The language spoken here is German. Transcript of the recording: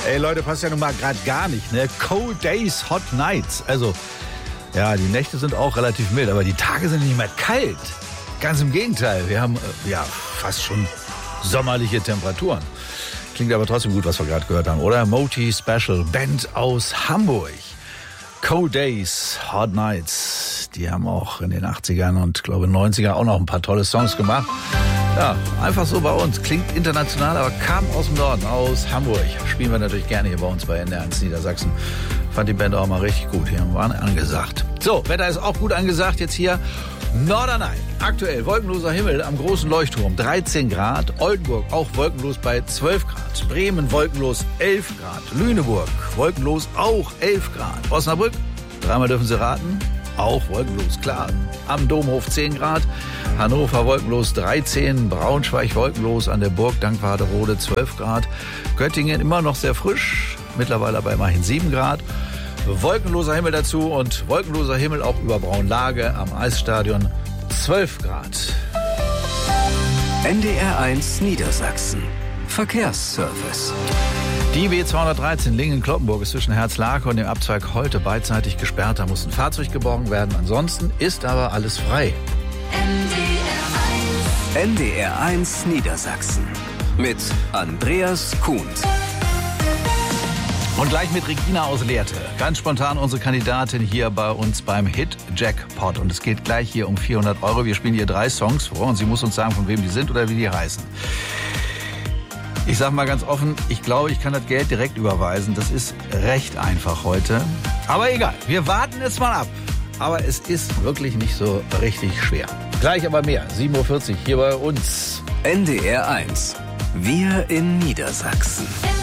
Ey Leute, passt ja nun mal gerade gar nicht, ne? Cold Days, Hot Nights. Also, ja, die Nächte sind auch relativ mild, aber die Tage sind nicht mehr kalt. Ganz im Gegenteil, wir haben fast schon sommerliche Temperaturen. Klingt aber trotzdem gut, was wir gerade gehört haben, oder? Moti Special, Band aus Hamburg. Cold Days, Hot Nights. Die haben auch in den 80ern und glaube 90er auch noch ein paar tolle Songs gemacht. Ja, einfach so bei uns. Klingt international, aber kam aus dem Norden, aus Hamburg. Spielen wir natürlich gerne hier bei uns bei NDR1 Niedersachsen. Fand die Band auch mal richtig gut. Hier waren angesagt. So, Wetter ist auch gut angesagt. Jetzt hier Norderney. Aktuell wolkenloser Himmel am großen Leuchtturm 13 Grad. Oldenburg auch wolkenlos bei 12 Grad. Bremen wolkenlos 11 Grad. Lüneburg wolkenlos auch 11 Grad. Osnabrück, dreimal dürfen Sie raten, auch wolkenlos, klar. Am Domhof 10 Grad. Hannover wolkenlos 13. Braunschweig wolkenlos an der Burg Dankwarderode 12 Grad. Göttingen immer noch sehr frisch. Mittlerweile aber immerhin 7 Grad. Wolkenloser Himmel dazu und wolkenloser Himmel auch über Braunlage am Eisstadion 12 Grad. NDR1 Niedersachsen. Verkehrsservice. Die B213 Lingen-Kloppenburg ist zwischen Herzlake und dem Abzweig Holte beidseitig gesperrt. Da muss ein Fahrzeug geborgen werden. Ansonsten ist aber alles frei. NDR1 Niedersachsen. Mit Andreas Kuhns. Und gleich mit Regina aus Lehrte. Ganz spontan unsere Kandidatin hier bei uns beim Hit Jackpot. Und es geht gleich hier um 400 Euro. Wir spielen hier 3 Songs vor und sie muss uns sagen, von wem die sind oder wie die heißen. Ich sag mal ganz offen, ich glaube, ich kann das Geld direkt überweisen. Das ist recht einfach heute. Aber egal, wir warten es mal ab. Aber es ist wirklich nicht so richtig schwer. Gleich aber mehr, 7.40 Uhr hier bei uns. NDR1. Wir in Niedersachsen.